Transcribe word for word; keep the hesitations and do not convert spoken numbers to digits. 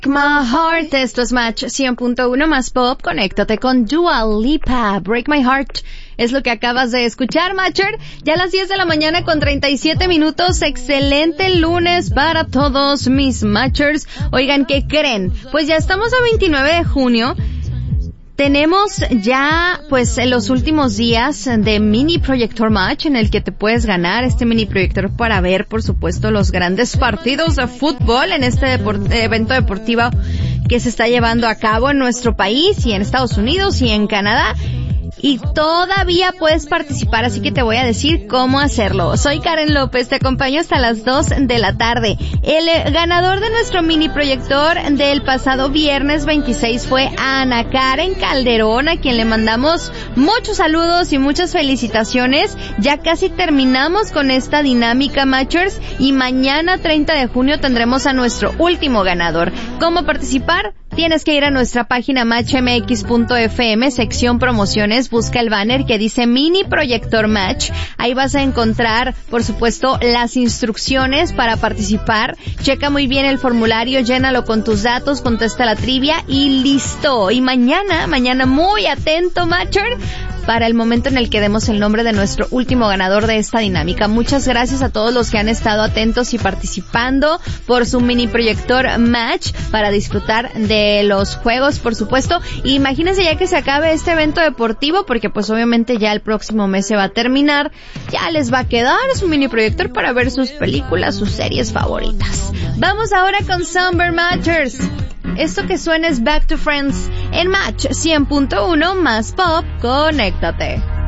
My Heart, esto es Match cien punto uno más Pop, conéctate con Dua Lipa, Break My Heart, es lo que acabas de escuchar, Matcher, ya a las diez de la mañana con treinta y siete minutos, excelente lunes para todos mis Matchers. Oigan, ¿qué creen? Pues ya estamos a veintinueve de junio, tenemos ya, pues, en los últimos días de Mini Proyector Match, en el que te puedes ganar este mini proyector para ver, por supuesto, los grandes partidos de fútbol en este deport- evento deportivo que se está llevando a cabo en nuestro país y en Estados Unidos y en Canadá. Y todavía puedes participar, así que te voy a decir cómo hacerlo. Soy Karen López, te acompaño hasta las dos de la tarde. El ganador de nuestro mini proyector del pasado viernes veintiséis fue Ana Karen Calderón, a quien le mandamos muchos saludos y muchas felicitaciones. Ya casi terminamos con esta dinámica, Matchers, y mañana treinta de junio tendremos a nuestro último ganador. ¿Cómo participar? Tienes que ir a nuestra página match m x punto f m, sección promociones, busca el banner que dice Mini Proyector Match. Ahí vas a encontrar, por supuesto, las instrucciones para participar. Checa muy bien el formulario, llénalo con tus datos, contesta la trivia y listo. Y mañana, mañana muy atento, Matcher, para el momento en el que demos el nombre de nuestro último ganador de esta dinámica. Muchas gracias a todos los que han estado atentos y participando por su mini proyector match para disfrutar de los juegos, por supuesto. Y imagínense ya que se acabe este evento deportivo, porque pues obviamente ya el próximo mes se va a terminar, ya les va a quedar su mini proyector para ver sus películas, sus series favoritas. Vamos ahora con Summer Matchers. Esto que suena es Back to Friends en Match cien punto uno más Pop, conéctate.